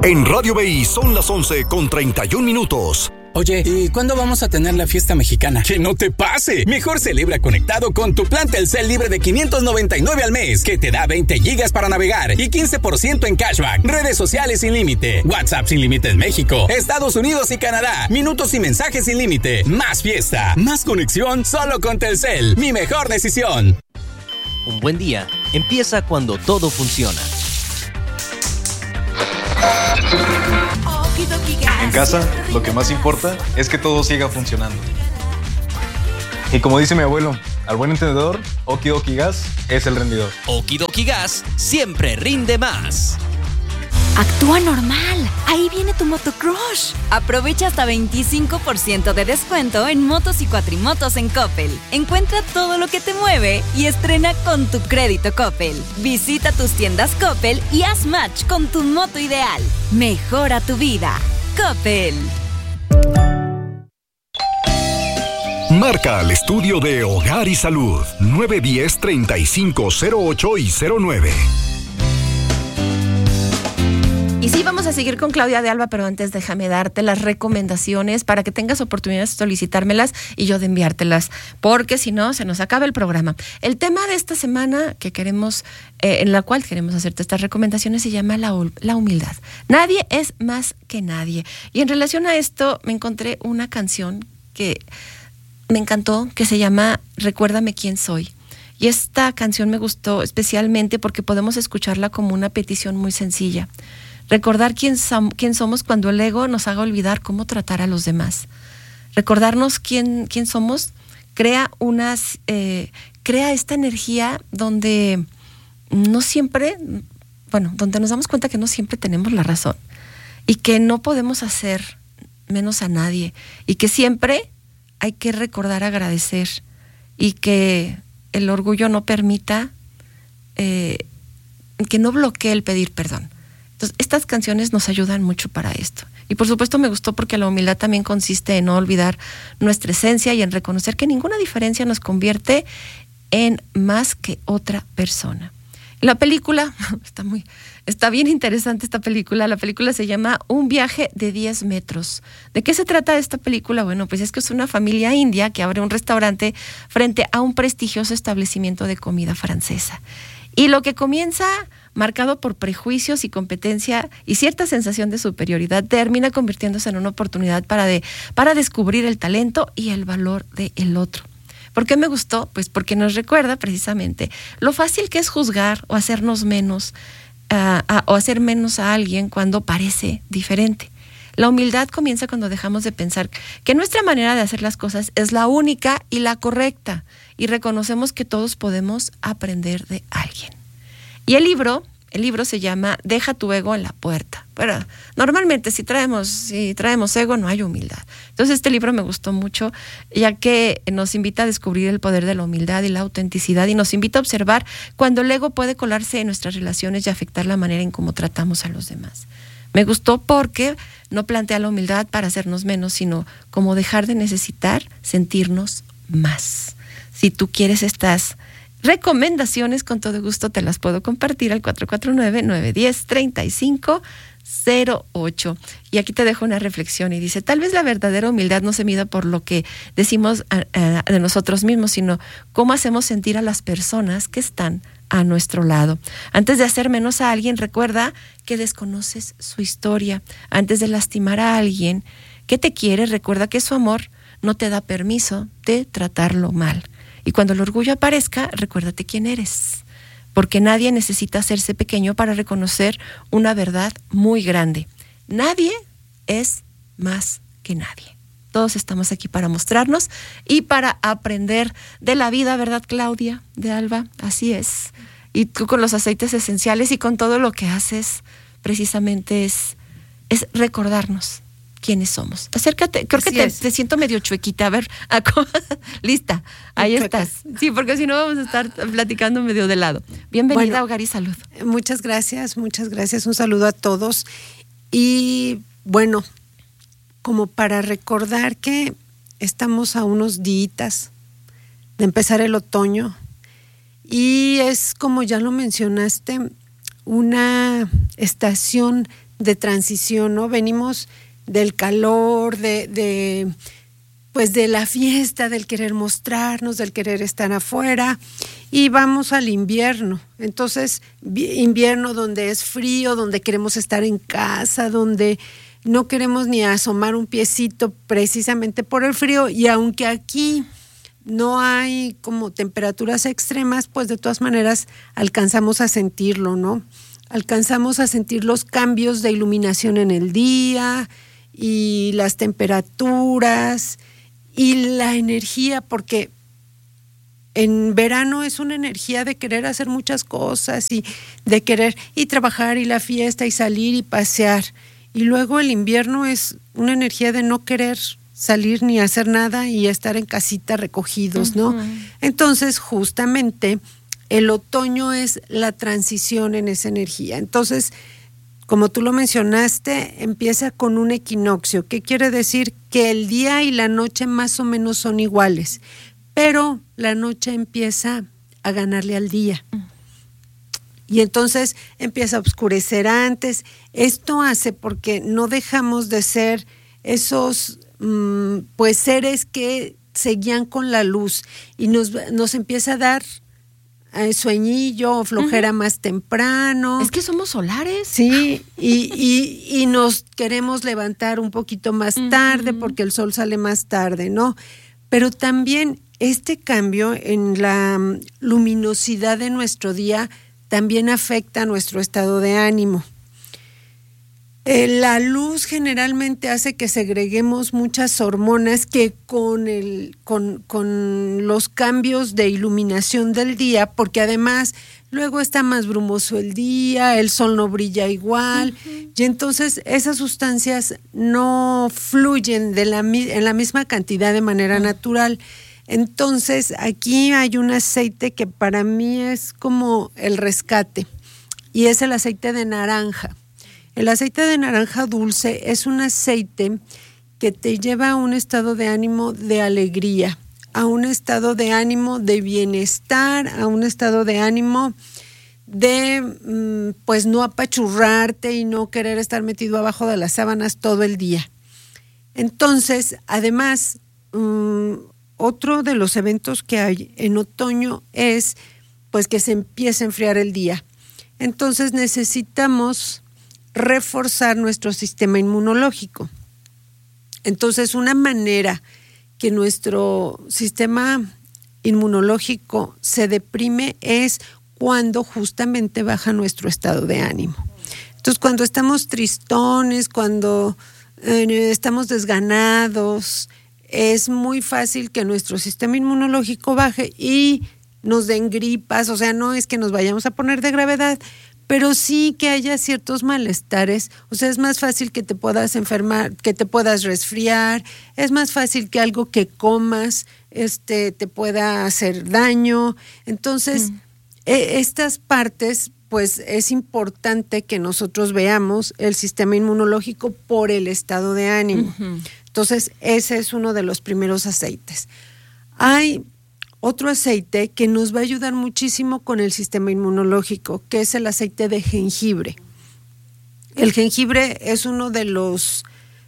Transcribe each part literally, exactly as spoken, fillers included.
En Radio B I son las once con treinta y un minutos. Oye, ¿y cuándo vamos a tener la fiesta mexicana? ¡Que no te pase! Mejor celebra conectado con tu plan Telcel libre de quinientos noventa y nueve al mes, que te da veinte gigas para navegar y quince por ciento en cashback, redes sociales sin límite, WhatsApp sin límite en México, Estados Unidos y Canadá, minutos y mensajes sin límite, más fiesta, más conexión solo con Telcel. Mi mejor decisión. Un buen día empieza cuando todo funciona. En casa, lo que más importa es que todo siga funcionando. Y como dice mi abuelo, al buen entendedor, Okidoki Gas es el rendidor. Okidoki Gas siempre rinde más. Actúa normal. Ahí viene tu motocrush. Aprovecha hasta veinticinco por ciento de descuento en motos y cuatrimotos en Coppel. Encuentra todo lo que te mueve y estrena con tu crédito Coppel. Visita tus tiendas Coppel y haz match con tu moto ideal. Mejora tu vida. Coppel. Marca al estudio de Hogar y Salud nueve uno cero, treinta y cinco cero ocho y cero nueve. Y sí, vamos a seguir con Claudia de Alba, pero antes déjame darte las recomendaciones para que tengas oportunidad de solicitármelas y yo de enviártelas, porque si no, se nos acaba el programa. El tema de esta semana que queremos, eh, en la cual queremos hacerte estas recomendaciones, se llama la, la humildad. Nadie es más que nadie. Y en relación a esto, me encontré una canción que me encantó, que se llama Recuérdame quién soy. Y esta canción me gustó especialmente porque podemos escucharla como una petición muy sencilla. Recordar quién, som- quién somos cuando el ego nos haga olvidar cómo tratar a los demás. Recordarnos quién, quién somos crea unas, eh, crea esta energía donde no siempre, bueno, donde nos damos cuenta que no siempre tenemos la razón y que no podemos hacer menos a nadie y que siempre hay que recordar agradecer y que el orgullo no permita, eh, que no bloquee el pedir perdón. Entonces, estas canciones nos ayudan mucho para esto. Y por supuesto me gustó porque la humildad también consiste en no olvidar nuestra esencia y en reconocer que ninguna diferencia nos convierte en más que otra persona. La película, está muy, está bien interesante esta película, la película se llama Un viaje de diez metros. ¿De qué se trata esta película? Bueno, pues es que es una familia india que abre un restaurante frente a un prestigioso establecimiento de comida francesa. Y lo que comienza marcado por prejuicios y competencia y cierta sensación de superioridad, termina convirtiéndose en una oportunidad para, de, para descubrir el talento y el valor del otro. ¿Por qué me gustó? Pues porque nos recuerda precisamente lo fácil que es juzgar o hacernos menos, uh, a, o hacer menos a alguien cuando parece diferente. La humildad comienza cuando dejamos de pensar que nuestra manera de hacer las cosas es la única y la correcta, y reconocemos que todos podemos aprender de alguien. Y el libro, el libro se llama Deja tu ego en la puerta. Pero normalmente si traemos, si traemos ego no hay humildad. Entonces este libro me gustó mucho, ya que nos invita a descubrir el poder de la humildad y la autenticidad, y nos invita a observar cuando el ego puede colarse en nuestras relaciones y afectar la manera en cómo tratamos a los demás. Me gustó porque no plantea la humildad para hacernos menos, sino como dejar de necesitar sentirnos más. Si tú quieres estas recomendaciones, con todo gusto te las puedo compartir al cuatro cuatro nueve, nueve uno cero, tres cinco cero ocho. Y aquí te dejo una reflexión y dice, tal vez la verdadera humildad no se mida por lo que decimos a, a, de nosotros mismos, sino cómo hacemos sentir a las personas que están a nuestro lado. Antes de hacer menos a alguien, recuerda que desconoces su historia. Antes de lastimar a alguien que te quiere, recuerda que su amor no te da permiso de tratarlo mal. Y cuando el orgullo aparezca, recuérdate quién eres, porque nadie necesita hacerse pequeño para reconocer una verdad muy grande. Nadie es más que nadie. Todos estamos aquí para mostrarnos y para aprender de la vida, ¿verdad, Claudia de Alba? Así es. Y tú con los aceites esenciales y con todo lo que haces, precisamente es, es recordarnos quiénes somos. Acércate, creo Así que te, te siento medio chuequita. A ver, lista, ahí estás. Sí, porque si no vamos a estar platicando medio de lado. Bienvenida bueno, a Hogar y Salud. Muchas gracias, muchas gracias. Un saludo a todos. Y bueno, como para recordar que estamos a unos días de empezar el otoño, y es, como ya lo mencionaste, una estación de transición, ¿no? Venimos del calor, de, de pues de la fiesta, del querer mostrarnos, del querer estar afuera, y vamos al invierno. Entonces, invierno donde es frío, donde queremos estar en casa, donde no queremos ni asomar un piecito precisamente por el frío, y aunque aquí no hay como temperaturas extremas, pues de todas maneras alcanzamos a sentirlo, ¿no? Alcanzamos a sentir los cambios de iluminación en el día y las temperaturas y la energía, porque en verano es una energía de querer hacer muchas cosas y de querer y trabajar y la fiesta y salir y pasear. Y luego el invierno es una energía de no querer salir ni hacer nada y estar en casita recogidos, ¿no? Uh-huh. Entonces, justamente, el otoño es la transición en esa energía. Entonces, como tú lo mencionaste, empieza con un equinoccio. ¿Qué quiere decir? Que el día y la noche más o menos son iguales, pero la noche empieza a ganarle al día. Y entonces empieza a oscurecer antes. Esto hace porque no dejamos de ser esos mmm, pues seres que se guían con la luz y nos, nos empieza a dar sueñillo o flojera uh-huh. más temprano. Es que somos solares. Sí, y, y, y nos queremos levantar un poquito más uh-huh. tarde porque el sol sale más tarde, ¿no? Pero también este cambio en la luminosidad de nuestro día también afecta nuestro estado de ánimo. Eh, la luz generalmente hace que segreguemos muchas hormonas que con, el, con, con los cambios de iluminación del día, porque además luego está más brumoso el día, el sol no brilla igual, uh-huh. y entonces esas sustancias no fluyen de la, en la misma cantidad de manera uh-huh. natural. Entonces aquí hay un aceite que para mí es como el rescate, y es el aceite de naranja. El aceite de naranja dulce es un aceite que te lleva a un estado de ánimo de alegría, a un estado de ánimo de bienestar, a un estado de ánimo de pues no apachurrarte y no querer estar metido abajo de las sábanas todo el día. Entonces, además, um, otro de los eventos que hay en otoño es pues que se empieza a enfriar el día. Entonces necesitamos reforzar nuestro sistema inmunológico. Entonces, una manera que nuestro sistema inmunológico se deprime es cuando justamente baja nuestro estado de ánimo. Entonces, cuando estamos tristones, cuando eh, estamos desganados, es muy fácil que nuestro sistema inmunológico baje y nos den gripas. O sea, no es que nos vayamos a poner de gravedad, pero sí que haya ciertos malestares. O sea, es más fácil que te puedas enfermar, que te puedas resfriar, es más fácil que algo que comas este, te pueda hacer daño. Entonces, mm. eh, estas partes, pues es importante que nosotros veamos el sistema inmunológico por el estado de ánimo. Uh-huh. Entonces, ese es uno de los primeros aceites. Hay otro aceite que nos va a ayudar muchísimo con el sistema inmunológico, que es el aceite de jengibre. El jengibre es uno de los,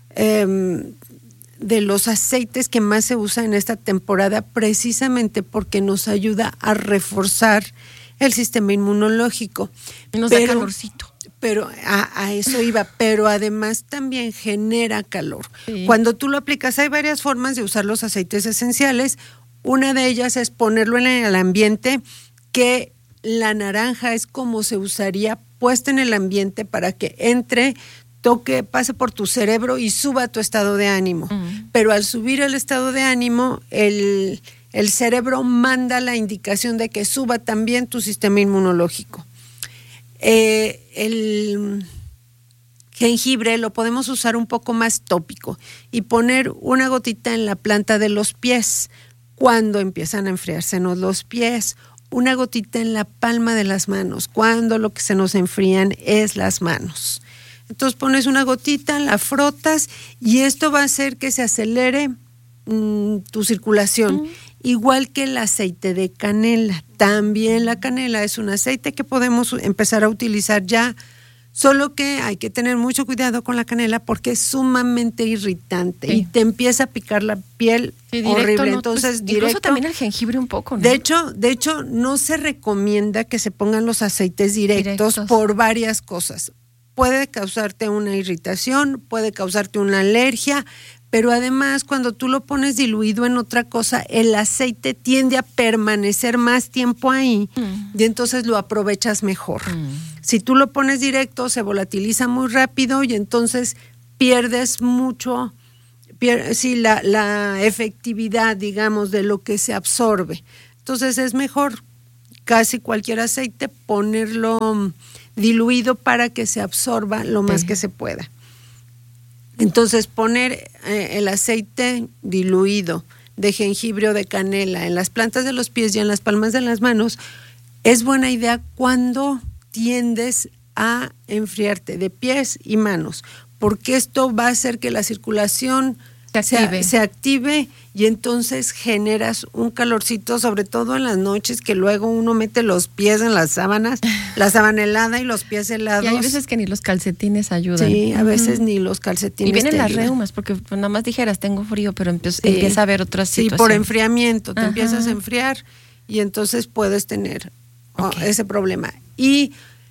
eh, de los aceites que más se usa en esta temporada, precisamente porque nos ayuda a reforzar el sistema inmunológico. Y nos pero, da calorcito. Pero a, a eso iba, pero además también genera calor. Sí. Cuando tú lo aplicas, hay varias formas de usar los aceites esenciales. Una de ellas es ponerlo en el ambiente, que la naranja es como se usaría puesta en el ambiente para que entre, toque, pase por tu cerebro y suba tu estado de ánimo. Uh-huh. Pero al subir el estado de ánimo, el, el cerebro manda la indicación de que suba también tu sistema inmunológico. Eh, el jengibre lo podemos usar un poco más tópico y poner una gotita en la planta de los pies. Cuando empiezan a enfriársenos los pies, una gotita en la palma de las manos, cuando lo que se nos enfrían es las manos. Entonces pones una gotita, la frotas y esto va a hacer que se acelere mmm, tu circulación. Mm. Igual que el aceite de canela. También la canela es un aceite que podemos empezar a utilizar ya Solo que hay que tener mucho cuidado con la canela porque es sumamente irritante Sí. y te empieza a picar la piel Sí, directo, horrible. no, Entonces, pues, directo. incluso también el jengibre un poco, ¿no? De hecho, de hecho, no se recomienda que se pongan los aceites directos, Directos. por varias cosas. Puede causarte una irritación, puede causarte una alergia, pero además cuando tú lo pones diluido en otra cosa, el aceite tiende a permanecer más tiempo ahí Mm. y entonces lo aprovechas mejor. Mm. Si tú lo pones directo, se volatiliza muy rápido y entonces pierdes mucho, pier- sí, la, la efectividad, digamos, de lo que se absorbe. Entonces es mejor casi cualquier aceite ponerlo mm, diluido para que se absorba lo más Sí. que se pueda. Entonces poner eh, el aceite diluido de jengibre o de canela en las plantas de los pies y en las palmas de las manos es buena idea cuando tiendes a enfriarte de pies y manos, porque esto va a hacer que la circulación Se active. se, se active y entonces generas un calorcito, sobre todo en las noches, que luego uno mete los pies en las sábanas, la sábana helada y los pies helados. Y hay veces que ni los calcetines ayudan. Sí, a veces Ujú. ni los calcetines. Y vienen te las ayudan. reumas, porque pues, nada más dijeras, tengo frío, pero empe- Sí. empieza a haber otras Sí, situaciones. por enfriamiento, te Ajá. empiezas a enfriar y entonces puedes tener oh, Ok. ese problema. Y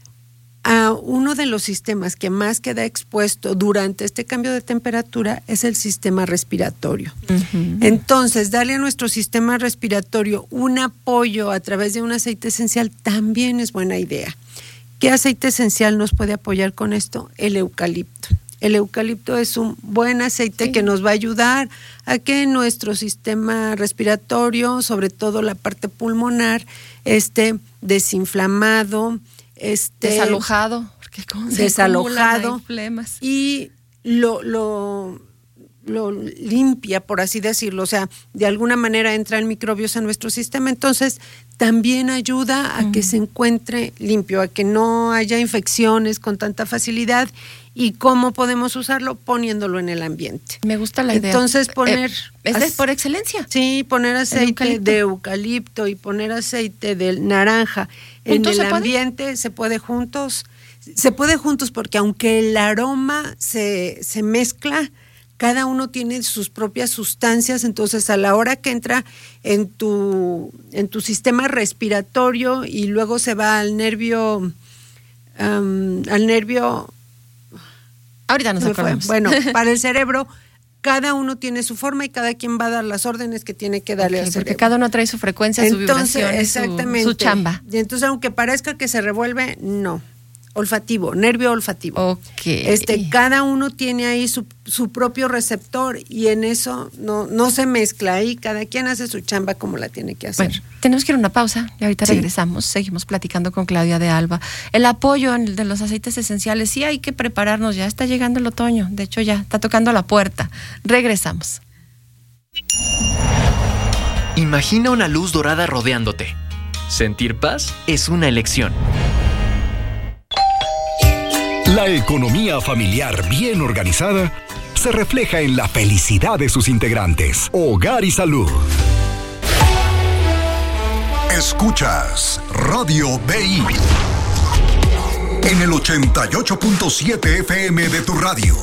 a uno de los sistemas que más queda expuesto durante este cambio de temperatura es el sistema respiratorio. Ujú. Entonces, darle a nuestro sistema respiratorio un apoyo a través de un aceite esencial también es buena idea. ¿Qué aceite esencial nos puede apoyar con esto? El eucalipto. El eucalipto es un buen aceite Sí. que nos va a ayudar a que nuestro sistema respiratorio, sobre todo la parte pulmonar, esté desinflamado, esté Desalojado. Porque como se desalojado acumulan ahí flemas. y lo, lo, lo limpia, por así decirlo. O sea, de alguna manera entran microbios a nuestro sistema. Entonces, también ayuda a que se encuentre limpio, a que no haya infecciones con tanta facilidad. ¿Y cómo podemos usarlo? Poniéndolo en el ambiente. Me gusta la idea. Entonces, poner... Eh, es de- ac- por excelencia. Sí, poner aceite eucalipto. de eucalipto y poner aceite de naranja en ¿Juntos el se puede? ambiente, se puede juntos. Se puede juntos porque aunque el aroma se, se mezcla, cada uno tiene sus propias sustancias, entonces a la hora que entra en tu, en tu sistema respiratorio y luego se va al nervio, um, al nervio Ahorita nos se me fue. acordamos. Bueno, para el cerebro, cada uno tiene su forma y cada quien va a dar las órdenes que tiene que darle Ok, al porque cerebro. cada uno trae su frecuencia, su Entonces, vibración, y su- exactamente. su chamba. Y entonces, aunque parezca que se revuelve, no. Olfativo, nervio olfativo. Ok. Este, cada uno tiene ahí su, su propio receptor y en eso no, no se mezcla ahí, cada quien hace su chamba como la tiene que hacer. Bueno, tenemos que ir a una pausa y ahorita Sí. regresamos. Seguimos platicando con Claudia de Alba. El apoyo en el de los aceites esenciales, sí hay que prepararnos, ya está llegando el otoño. De hecho, ya está tocando la puerta. Regresamos. Imagina una luz dorada rodeándote. Sentir paz es una elección. La economía familiar bien organizada se refleja en la felicidad de sus integrantes. Hogar y Salud. Escuchas Radio B I en el ochenta y ocho punto siete F M de tu radio.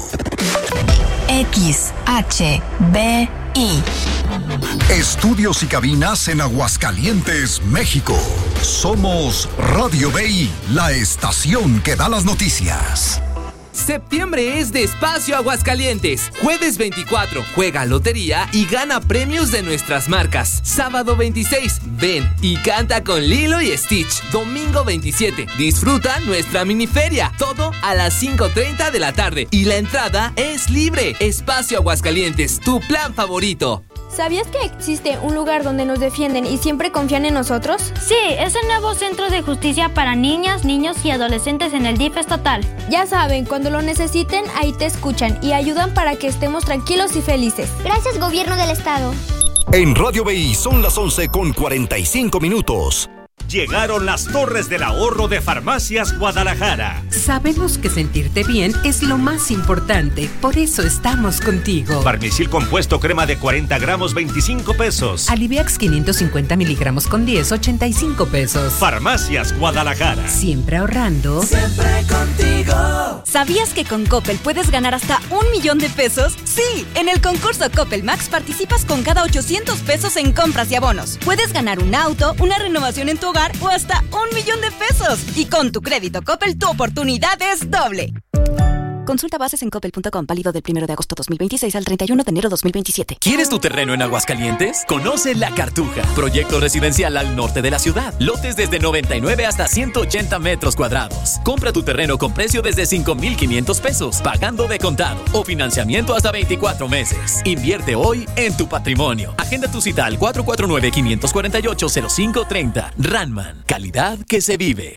X H B I. Estudios y cabinas en Aguascalientes, México. Somos Radio B I, la estación que da las noticias. Septiembre es de Espacio Aguascalientes. Jueves veinticuatro, juega lotería y gana premios de nuestras marcas. Sábado veintiséis, ven y canta con Lilo y Stitch. Domingo veintisiete, disfruta nuestra miniferia. Todo a las cinco treinta de la tarde y la entrada es libre. Espacio Aguascalientes, tu plan favorito. ¿Sabías que existe un lugar donde nos defienden y siempre confían en nosotros? Sí, es el nuevo Centro de Justicia para Niñas, Niños y Adolescentes en el D I F estatal. Ya saben, cuando lo necesiten, ahí te escuchan y ayudan para que estemos tranquilos y felices. Gracias, Gobierno del Estado. En Radio B I son las once con cuarenta y cinco minutos. Llegaron las torres del ahorro de Farmacias Guadalajara. Sabemos que sentirte bien es lo más importante, por eso estamos contigo. Farmicil compuesto crema de cuarenta gramos, veinticinco pesos. Aliviax quinientos cincuenta miligramos con diez, ochenta y cinco pesos. Farmacias Guadalajara. Siempre ahorrando. Siempre contigo. ¿Sabías que con Coppel puedes ganar hasta un millón de pesos? Sí, en el concurso Coppel Max participas con cada ochocientos pesos en compras y abonos. Puedes ganar un auto, una renovación en tu hogar o hasta un millón de pesos. Y con tu crédito Coppel, tu oportunidad es doble. Consulta bases en coppel punto com, válido del primero de agosto dos mil veintiséis al treinta y uno de enero dos mil veintisiete. ¿Quieres tu terreno en Aguascalientes? Conoce La Cartuja, proyecto residencial al norte de la ciudad. Lotes desde noventa y nueve hasta ciento ochenta metros cuadrados. Compra tu terreno con precio desde cinco mil quinientos pesos, pagando de contado o financiamiento hasta veinticuatro meses. Invierte hoy en tu patrimonio. Agenda tu cita al cuatro cuatro nueve, cinco cuatro ocho, cero cinco tres cero. Ranman, calidad que se vive.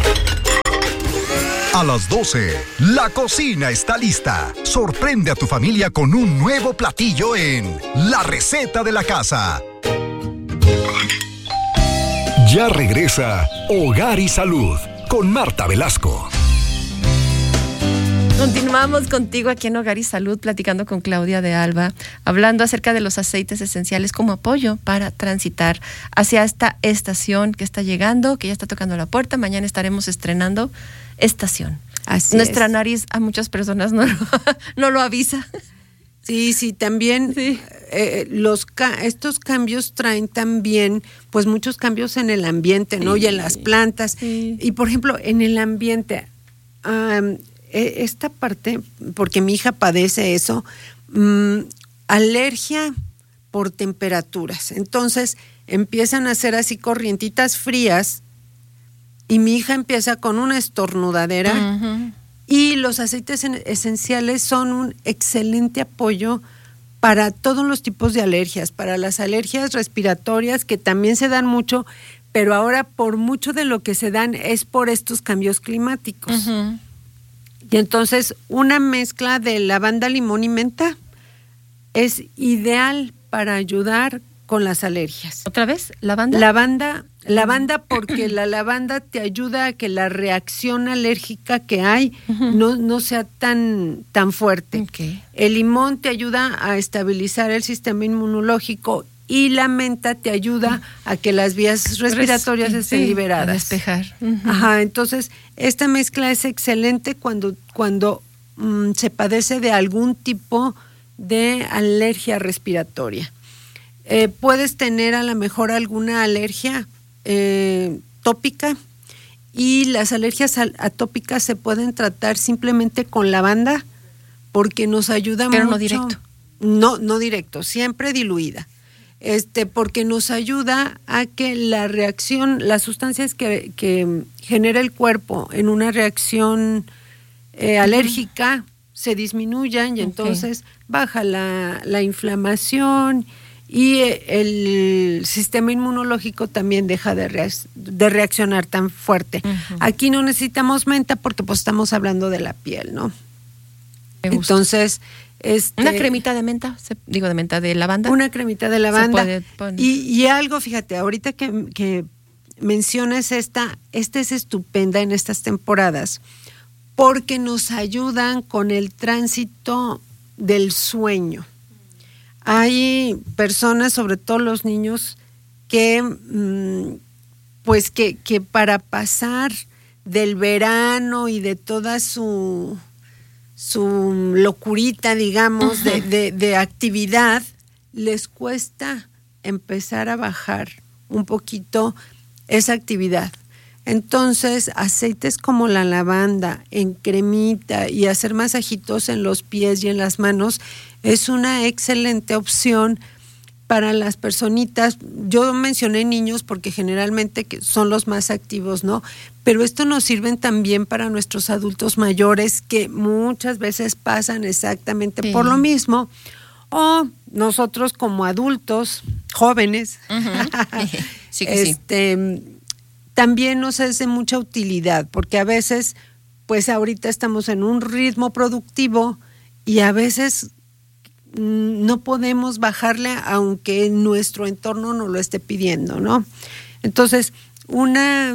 A las doce, la cocina está lista. Sorprende a tu familia con un nuevo platillo en La Receta de la Casa. Ya regresa Hogar y Salud con Marta Velasco. Continuamos contigo aquí en Hogar y Salud, platicando con Claudia de Alba, hablando acerca de los aceites esenciales como apoyo para transitar hacia esta estación que está llegando, que ya está tocando la puerta. Mañana estaremos estrenando estación. Así Nuestra es. nariz a muchas personas no lo, no lo avisa. Sí, sí, también sí. Eh, los ca- estos cambios traen también pues muchos cambios en el ambiente, ¿no? Sí. Y en las plantas. Sí. Y por ejemplo, en el ambiente, um, esta parte, porque mi hija padece eso, um, alergia por temperaturas. Entonces empiezan a hacer así corrientitas frías y mi hija empieza con una estornudadera. Uh-huh. Y los aceites esenciales son un excelente apoyo para todos los tipos de alergias, para las alergias respiratorias que también se dan mucho, pero ahora por mucho de lo que se dan es por estos cambios climáticos. Uh-huh. Y entonces una mezcla de lavanda, limón y menta es ideal para ayudar con las alergias. ¿Otra vez? ¿Lavanda? Lavanda, lavanda porque la lavanda te ayuda a que la reacción alérgica que hay uh-huh. no, no sea tan, tan fuerte. Okay. El limón te ayuda a estabilizar el sistema inmunológico y la menta te ayuda a que las vías respiratorias Res- estén sí, liberadas. A despejar. Uh-huh. Ajá, entonces esta mezcla es excelente cuando, cuando um, se padece de algún tipo de alergia respiratoria. Eh, puedes tener a lo mejor alguna alergia eh, tópica y las alergias atópicas se pueden tratar simplemente con lavanda porque nos ayuda Pero mucho. no directo. No, no directo, siempre diluida. Este, porque nos ayuda a que la reacción, las sustancias que, que genera el cuerpo en una reacción eh, alérgica uh-huh. se disminuyan y okay. entonces baja la, la inflamación. Y el sistema inmunológico también deja de, reac- de reaccionar tan fuerte. Uh-huh. Aquí no necesitamos menta porque pues estamos hablando de la piel, ¿no? Entonces, este, una cremita de menta, se, digo de menta de lavanda. Una cremita de lavanda. Y, y algo, fíjate, ahorita que, que mencionas esta, esta es estupenda en estas temporadas porque nos ayudan con el tránsito del sueño. Hay personas, sobre todo los niños, que pues que, que para pasar del verano y de toda su, su locurita, digamos, de, de, de actividad, les cuesta empezar a bajar un poquito esa actividad. Entonces, aceites como la lavanda en cremita y hacer masajitos en los pies y en las manos es una excelente opción para las personitas. Yo mencioné niños porque generalmente son los más activos, ¿no? Pero esto nos sirve también para nuestros adultos mayores que muchas veces pasan exactamente sí. por lo mismo. O nosotros como adultos jóvenes, uh-huh. sí que este, sí. también nos es de mucha utilidad porque a veces, pues ahorita estamos en un ritmo productivo y a veces no podemos bajarle aunque nuestro entorno nos lo esté pidiendo, ¿no? Entonces, una,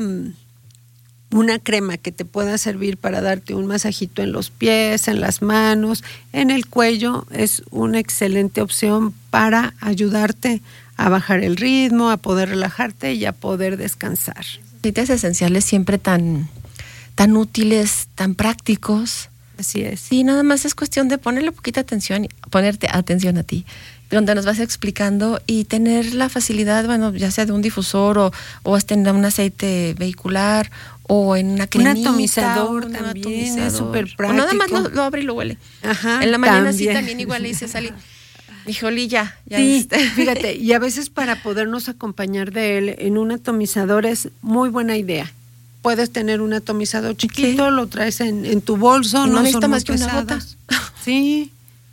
una crema que te pueda servir para darte un masajito en los pies, en las manos, en el cuello, es una excelente opción para ayudarte a bajar el ritmo, a poder relajarte y a poder descansar. Aceites esenciales siempre tan, tan útiles, tan prácticos. Así es. Sí, nada más es cuestión de ponerle poquita atención, ponerte atención a ti, donde nos vas explicando y tener la facilidad, bueno, ya sea de un difusor o, o hasta en un aceite vehicular o en una cremita. Un atomizador un también, atomizador. es súper práctico. O nada más lo, lo abre y lo huele. Ajá, en la mañana también. sí también igual le hice salir. Híjole, ya, ya sí, este. fíjate, y a veces para podernos acompañar de él en un atomizador es muy buena idea. Puedes tener un atomizador chiquito, okay. Lo traes en, en tu bolso, no, no necesita son más que muy una gota. Sí.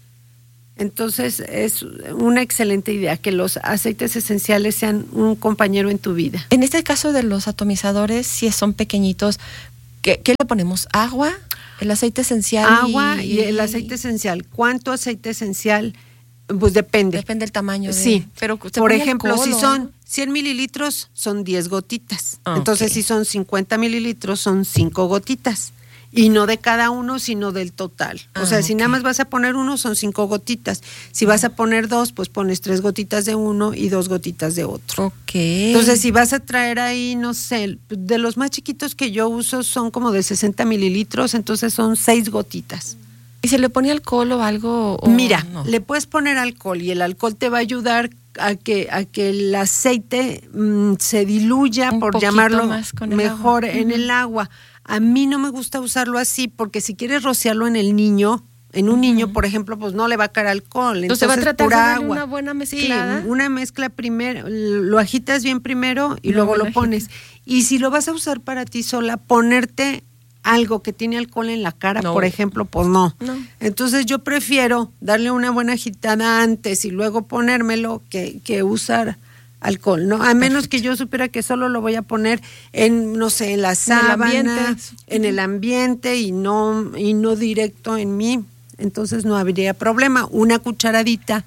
Entonces es una excelente idea que los aceites esenciales sean un compañero en tu vida. En este caso de los atomizadores, si son pequeñitos, ¿qué, qué le ponemos? ¿Agua? ¿El aceite esencial? Agua y, y el aceite esencial. ¿Cuánto aceite esencial? Pues depende. Depende del tamaño. De, sí, pero por ejemplo, alcohol, si ¿o? son cien mililitros, son diez gotitas. Ah, Entonces, okay. si son cincuenta mililitros, son cinco gotitas. Y no de cada uno, sino del total. Ah, o sea, okay. si nada más vas a poner uno, son cinco gotitas. Si vas a poner dos, pues pones tres gotitas de uno y dos gotitas de otro. Ok. Entonces, si vas a traer ahí, no sé, de los más chiquitos que yo uso son como de sesenta mililitros, entonces son seis gotitas. ¿Y se le pone alcohol o algo? O Mira, no? le puedes poner alcohol y el alcohol te va a ayudar a que a que el aceite mmm, se diluya, un por llamarlo más con el mejor agua. en uh-huh. el agua. A mí no me gusta usarlo así porque si quieres rociarlo en el niño, en un uh-huh. niño, por ejemplo, pues no le va a caer alcohol. Entonces, entonces va a tratar pura de darle agua. Una buena mezclada. Sí, una mezcla primero, lo agitas bien primero y luego, luego lo pones. Y si lo vas a usar para ti sola, ponerte algo que tiene alcohol en la cara, no. por ejemplo, pues no. no. Entonces yo prefiero darle una buena agitada antes y luego ponérmelo que, que usar alcohol, ¿no? A menos Perfecto. Que yo supiera que solo lo voy a poner en, no sé, en la sábana, en el ambiente, en el ambiente y no, y no directo en mí. Entonces no habría problema. Una cucharadita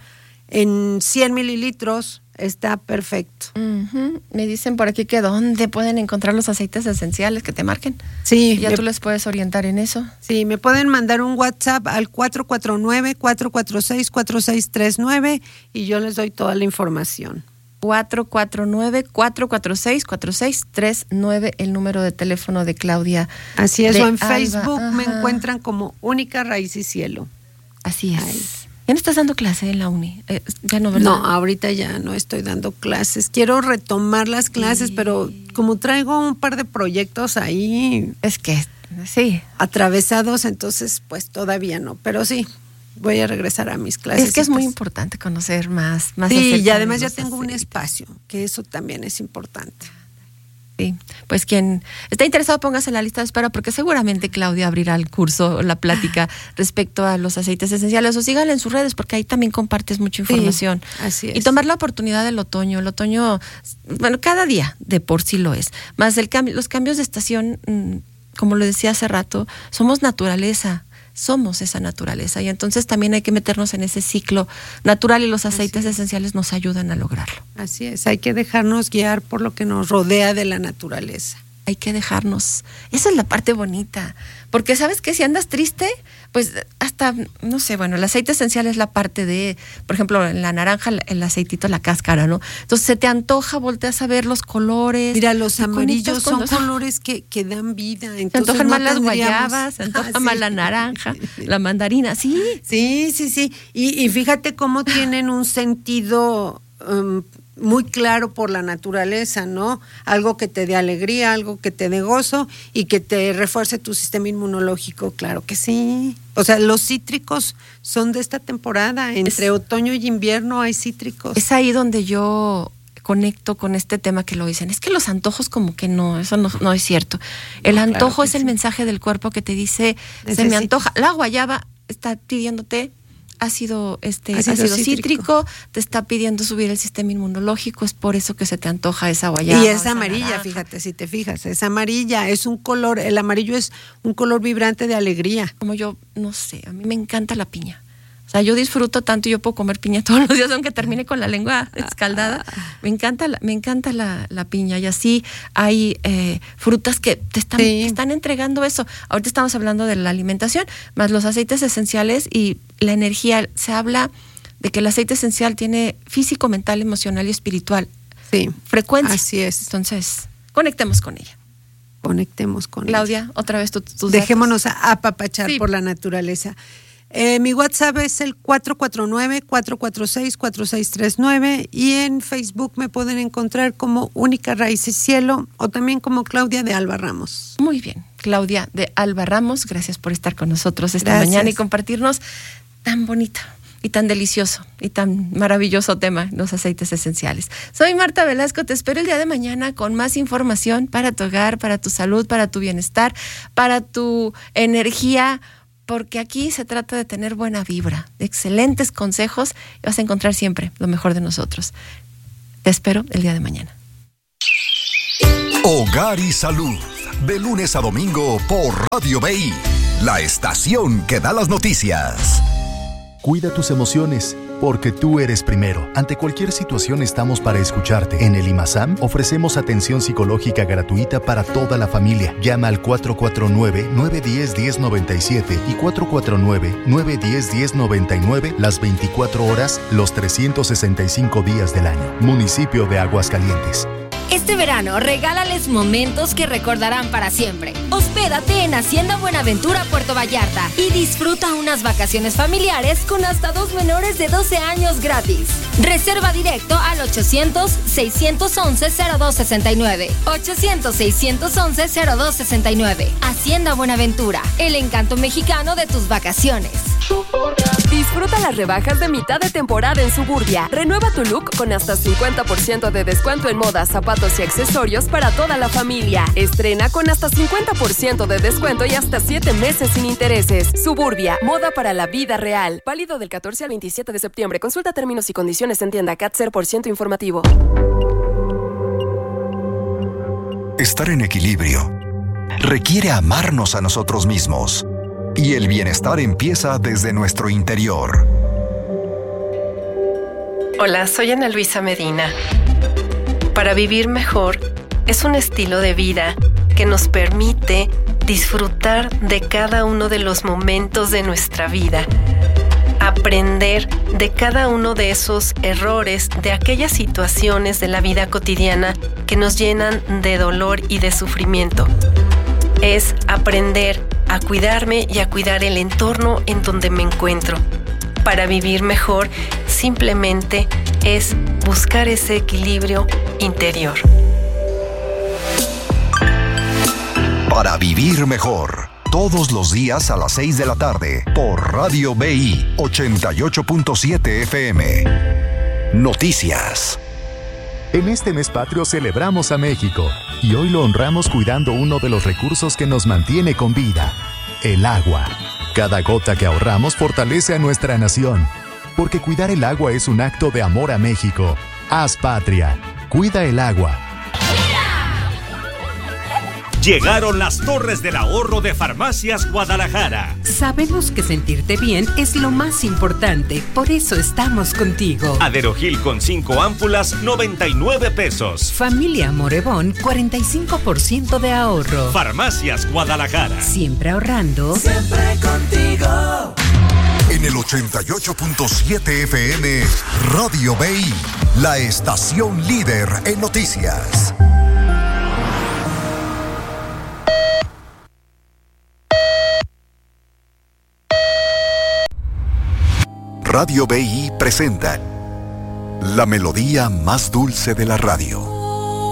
en cien mililitros está perfecto. Uh-huh. Me dicen por aquí que dónde pueden encontrar los aceites esenciales que te marquen. Sí. Y ya me, tú les puedes orientar en eso. Sí, me pueden mandar un WhatsApp al cuatro cuatro nueve, cuatro cuatro seis, cuatro seis tres nueve y yo les doy toda la información. cuatro cuatro nueve, cuatro cuatro seis, cuatro seis tres nueve, el número de teléfono de Claudia. Así es, o en Alba. Facebook Ajá. me encuentran como Única Raíz y Cielo. Así es. Ay. ¿Ya no estás dando clase en la uni? Eh, ya no, ¿verdad? No, ahorita ya no estoy dando clases. Quiero retomar las clases, sí. pero como traigo un par de proyectos ahí. Es que, sí. Atravesados, entonces pues todavía no. Pero sí, voy a regresar a mis clases. Es que es muy importante conocer más. más sí, y además ya tengo aceites. Un espacio, que eso también es importante. Sí, pues quien está interesado póngase en la lista de espera porque seguramente Claudia abrirá el curso, la plática respecto a los aceites esenciales o síganle en sus redes porque ahí también compartes mucha información. Sí, así es. Y tomar la oportunidad del otoño, el otoño, bueno, cada día de por sí lo es, más el cambio, los cambios de estación, como lo decía hace rato, somos naturaleza. Somos esa naturaleza y entonces también hay que meternos en ese ciclo natural y los aceites esenciales nos ayudan a lograrlo. Así es, hay que dejarnos guiar por lo que nos rodea de la naturaleza. Hay que dejarnos, esa es la parte bonita, porque sabes que si andas triste, pues hasta, no sé, bueno, el aceite esencial es la parte de, por ejemplo, en la naranja, el aceitito, la cáscara, ¿no? Entonces se te antoja, volteas a ver los colores. Mira, los amarillos son los... colores que, que dan vida. Entonces se antojan no más las tendríamos... guayabas, se antoja ah, más sí. la naranja, la mandarina, sí. Sí, sí, sí, y, y fíjate cómo tienen un sentido... Um, muy claro por la naturaleza, ¿no? Algo que te dé alegría, algo que te dé gozo y que te refuerce tu sistema inmunológico, claro que sí. O sea, los cítricos son de esta temporada, entre es, otoño y invierno hay cítricos. Es ahí donde yo conecto con este tema que lo dicen. Es que los antojos como que no, eso no, no es cierto. El no, antojo claro es el sí. mensaje del cuerpo que te dice, Necesito. se me antoja. La guayaba está pidiéndote ácido este ácido, ácido cítrico. cítrico, te está pidiendo subir el sistema inmunológico, es por eso que se te antoja esa guayaba. Y es amarilla, naranja. Fíjate, si te fijas, es amarilla, es un color, el amarillo es un color vibrante de alegría. Como yo, no sé, a mí me encanta la piña. O sea, yo disfruto tanto y yo puedo comer piña todos los días, aunque termine con la lengua escaldada. Me encanta la, me encanta la, la piña. Y así hay eh, frutas que te están, sí. te están entregando eso. Ahorita estamos hablando de la alimentación, más los aceites esenciales y la energía. Se habla de que el aceite esencial tiene físico, mental, emocional y espiritual. Sí. Frecuencia. Así es. Entonces, conectemos con ella. Conectemos con Claudia, ella. otra vez tu, tus Dejémonos datos. apapachar Sí. por la naturaleza. Eh, mi WhatsApp es el cuatro cuatro nueve, cuatro cuatro seis, cuatro seis tres nueve y en Facebook me pueden encontrar como Única Raíz y Cielo o también como Claudia de Alba Ramos. Muy bien, Claudia de Alba Ramos, gracias por estar con nosotros esta Gracias. mañana y compartirnos tan bonito y tan delicioso y tan maravilloso tema, los aceites esenciales. Soy Marta Velasco, te espero el día de mañana con más información para tu hogar, para tu salud, para tu bienestar, para tu energía, porque aquí se trata de tener buena vibra, de excelentes consejos y vas a encontrar siempre lo mejor de nosotros. Te espero el día de mañana. Hogar y Salud, de lunes a domingo por Radio B I, la estación que da las noticias. Cuida tus emociones, porque tú eres primero. Ante cualquier situación estamos para escucharte. En el IMASAM ofrecemos atención psicológica gratuita para toda la familia. Llama al cuatro cuatro nueve, nueve uno cero, uno cero nueve siete y cuatro cuatro nueve, nueve uno cero, uno cero nueve nueve las veinticuatro horas, los trescientos sesenta y cinco días del año. Municipio de Aguascalientes. Este verano, regálales momentos que recordarán para siempre. Hospédate en Hacienda Buenaventura, Puerto Vallarta y disfruta unas vacaciones familiares con hasta dos menores de doce años gratis. Reserva directo al ochocientos, seiscientos once, cero dos sesenta y nueve. ochocientos, seiscientos once, cero dos sesenta y nueve. Hacienda Buenaventura, el encanto mexicano de tus vacaciones. Disfruta las rebajas de mitad de temporada en Suburbia. Renueva tu look con hasta cincuenta por ciento de descuento en moda, zapatos y accesorios para toda la familia. Estrena con hasta cincuenta por ciento de descuento y hasta siete meses sin intereses. Suburbia, moda para la vida real. Válido del catorce al veintisiete de septiembre. Consulta términos y condiciones en tienda C A T cero por ciento informativo. Estar en equilibrio requiere amarnos a nosotros mismos. Y el bienestar empieza desde nuestro interior. Hola, soy Ana Luisa Medina. Para vivir mejor es un estilo de vida que nos permite disfrutar de cada uno de los momentos de nuestra vida, aprender de cada uno de esos errores, de aquellas situaciones de la vida cotidiana que nos llenan de dolor y de sufrimiento. Es aprender a cuidarme y a cuidar el entorno en donde me encuentro. Para vivir mejor, simplemente es buscar ese equilibrio interior. Para vivir mejor, todos los días a las seis de la tarde, por Radio B I ochenta y ocho punto siete F M. Noticias. En este mes patrio celebramos a México y hoy lo honramos cuidando uno de los recursos que nos mantiene con vida, el agua. Cada gota que ahorramos fortalece a nuestra nación, porque cuidar el agua es un acto de amor a México. Haz patria, cuida el agua. Llegaron las Torres del Ahorro de Farmacias Guadalajara. Sabemos que sentirte bien es lo más importante, por eso estamos contigo. Aderogil con cinco ámpulas, noventa y nueve pesos. Familia Morevón, cuarenta y cinco por ciento de ahorro. Farmacias Guadalajara. Siempre ahorrando. Siempre contigo. En el ochenta y ocho punto siete F M, Radio B I, la estación líder en noticias. Radio B I presenta la melodía más dulce de la radio.